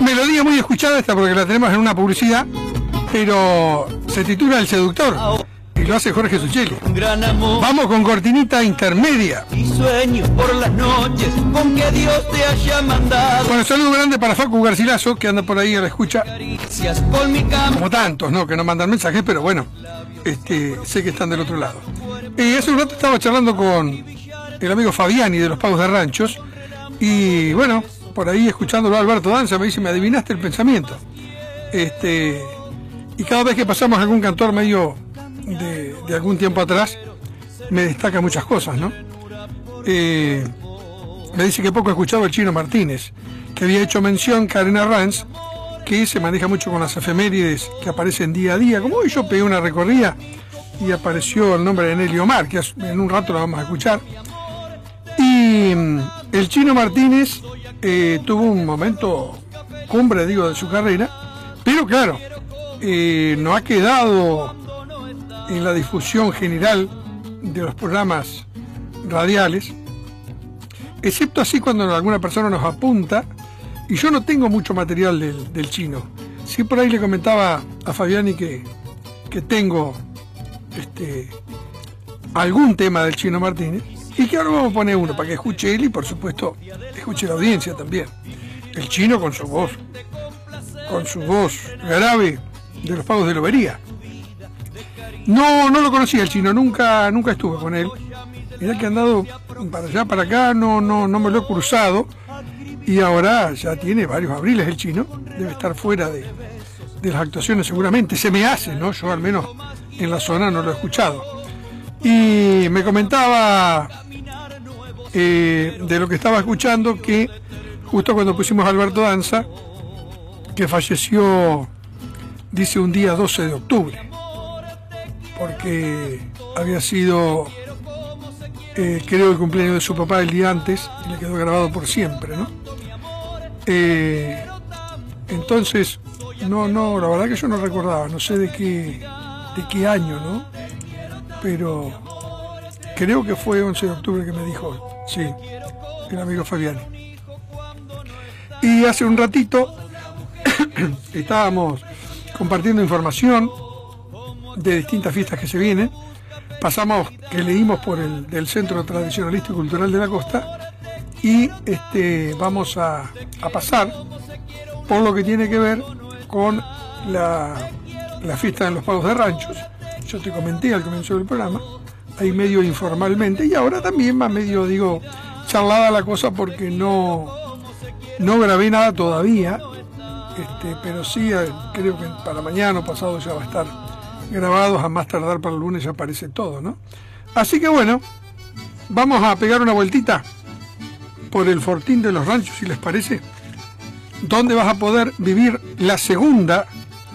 Melodía muy escuchada esta porque la tenemos en una publicidad, pero se titula El Seductor y lo hace Jorge Sucheli. Vamos con cortinita intermedia. Y sueño por las noches con que Dios te haya mandado. Bueno, saludo grande para Facu Garcilaso, que anda por ahí a la escucha. Como tantos, ¿no? Que no mandan mensajes, pero bueno, sé que están del otro lado. Hace un rato estaba charlando con el amigo Fabiani de los Pagos de Ranchos, y bueno, por ahí escuchándolo a Alberto Danza me dice, me adivinaste el pensamiento. Y cada vez que pasamos algún cantor medio de algún tiempo atrás, me destaca muchas cosas, ¿no? Me dice que poco he escuchado el Chino Martínez, que había hecho mención Karen Arranz, que se maneja mucho con las efemérides que aparecen día a día. Como hoy yo pegué una recorrida y apareció el nombre de Nelly Omar, que en un rato lo vamos a escuchar. Y el Chino Martínez tuvo un momento cumbre, digo, de su carrera, pero claro, no ha quedado en la difusión general de los programas radiales, excepto así cuando alguna persona nos apunta, y yo no tengo mucho material del Chino. Sí, por ahí le comentaba a Fabiani que tengo algún tema del Chino Martínez, y que ahora vamos a poner uno para que escuche él y por supuesto escuche la audiencia también. El Chino con su voz grave de los Pagos de Lobería. No lo conocía el Chino, nunca estuve con él. Mirá que ha andado para allá, para acá, no me lo he cruzado, y ahora ya tiene varios abriles el Chino, debe estar fuera de las actuaciones seguramente, se me hace, ¿no? Yo al menos en la zona no lo he escuchado. Y me comentaba de lo que estaba escuchando, que justo cuando pusimos a Alberto Danza, que falleció, dice, un día 12 de octubre, porque había sido, creo, el cumpleaños de su papá el día antes, y le quedó grabado por siempre, ¿no? Entonces, no, la verdad que yo no recordaba, no sé de qué año, ¿no? Pero creo que fue 11 de octubre que me dijo, sí, el amigo Fabiani. Y hace un ratito estábamos compartiendo información de distintas fiestas que se vienen. Pasamos, que leímos por del Centro Tradicionalista y Cultural de la Costa, y vamos a pasar por lo que tiene que ver con la fiesta de los Pagos de Ranchos. Yo te comenté al comienzo del programa, ahí medio informalmente, y ahora también va medio, digo, charlada la cosa, porque no grabé nada todavía, pero sí creo que para mañana o pasado ya va a estar grabado, a más tardar para el lunes ya aparece todo, ¿no? Así que bueno, vamos a pegar una vueltita por el Fortín de los Ranchos, si les parece, donde vas a poder vivir la segunda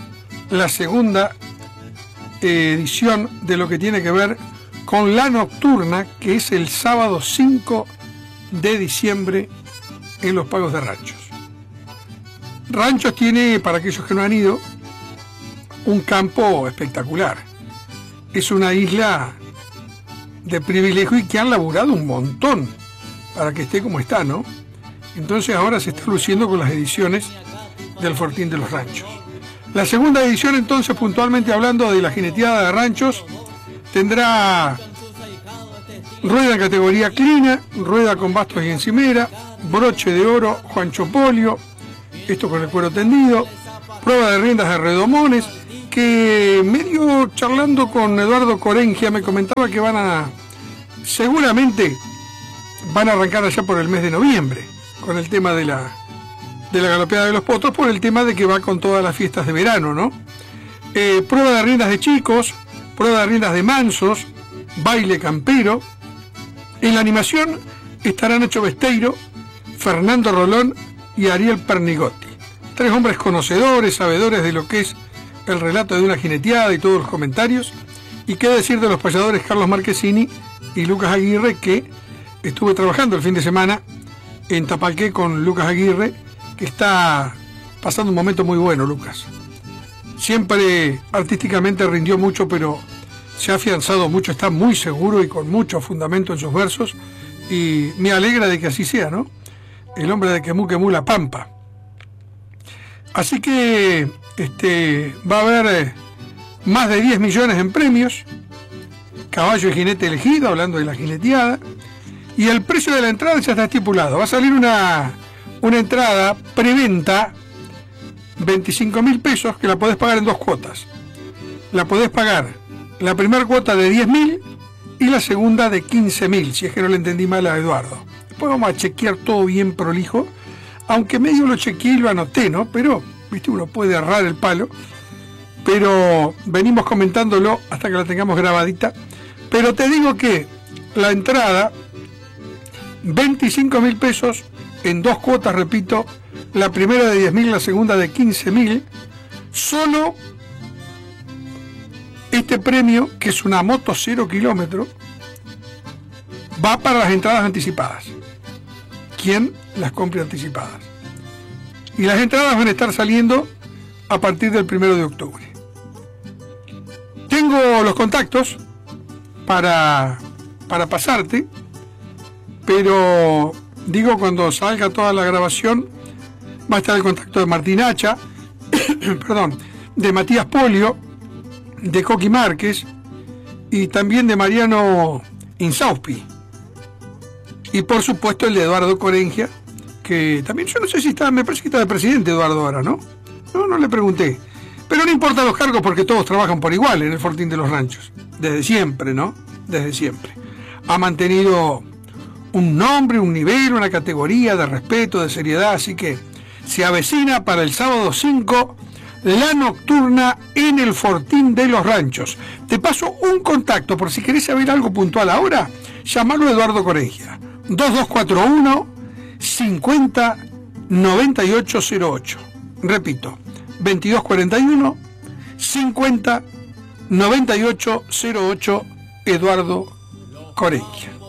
edición de lo que tiene que ver con la nocturna, que es el sábado 5 de diciembre en los Pagos de Ranchos. Ranchos tiene, para aquellos que no han ido, un campo espectacular. Es una isla de privilegio y que han laburado un montón para que esté como está, ¿no? Entonces ahora se está luciendo con las ediciones del Fortín de los Ranchos. La segunda edición, entonces, puntualmente hablando de la jineteada de ranchos, tendrá rueda en categoría clina, rueda con bastos y encimera, broche de oro, Juancho Polio, esto con el cuero tendido, prueba de riendas de redomones, que medio charlando con Eduardo Corengia me comentaba que seguramente van a arrancar allá por el mes de noviembre, con el tema de la galopeada de los potros, por el tema de que va con todas las fiestas de verano, ¿no? Prueba de riendas de chicos, prueba de riendas de mansos, baile campero. En la animación estarán Nacho Besteiro, Fernando Rolón y Ariel Pernigotti. 3 hombres conocedores, sabedores de lo que es el relato de una jineteada y todos los comentarios. Y qué decir de los payadores Carlos Marquesini y Lucas Aguirre, que estuve trabajando el fin de semana en Tapalqué con Lucas Aguirre, que está pasando un momento muy bueno, Lucas. Siempre artísticamente rindió mucho, pero se ha afianzado mucho, está muy seguro y con mucho fundamento en sus versos, y me alegra de que así sea, ¿no? El hombre de Quemú Quemú La Pampa. Así que va a haber más de 10 millones en premios, caballo y jinete elegido, hablando de la jineteada, y el precio de la entrada ya está estipulado. Va a salir una entrada preventa, 25.000 pesos, que la podés pagar en 2 cuotas. La podés pagar la primera cuota de 10.000 y la segunda de 15.000, si es que no le entendí mal a Eduardo. Después vamos a chequear todo bien prolijo, aunque medio lo chequeé y lo anoté, ¿no? Pero, viste, uno puede errar el palo, pero venimos comentándolo hasta que la tengamos grabadita. Pero te digo que la entrada, 25.000 pesos en 2 cuotas, repito, la primera de 10.000, la segunda de 15.000, solo este premio, que es una moto 0 kilómetro, va para las entradas anticipadas. ¿Quién las compre anticipadas? Y las entradas van a estar saliendo a partir del 1 de octubre. Tengo los contactos para pasarte, pero digo, cuando salga toda la grabación va a estar el contacto de Martín Hacha, perdón, de Matías Polio, de Coqui Márquez y también de Mariano Insauspi, y por supuesto el de Eduardo Corengia, que también, yo no sé si está, me parece que está de presidente Eduardo ahora, ¿no? No le pregunté, pero no importa los cargos porque todos trabajan por igual en el Fortín de los Ranchos, desde siempre, ¿no? Desde siempre ha mantenido un nombre, un nivel, una categoría de respeto, de seriedad, así que se avecina para el sábado 5 la nocturna en el Fortín de los Ranchos. Te paso un contacto por si querés saber algo puntual ahora, llamalo a Eduardo Corengia, 2241 50 9808. Repito, 2241 50 9808, Eduardo Corengia.